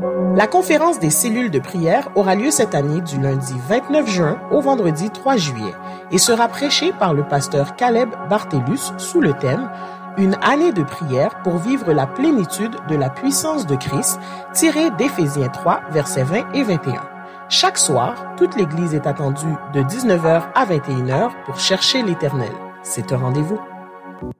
La conférence des cellules de prière aura lieu cette année du lundi 29 juin au vendredi 3 juillet et sera prêchée par le pasteur Caleb Bartellus sous le thème « Une année de prière pour vivre la plénitude de la puissance de Christ » tiré d'Éphésiens 3, versets 20 et 21. Chaque soir, toute l'Église est attendue de 19h à 21h pour chercher l'Éternel. C'est un rendez-vous.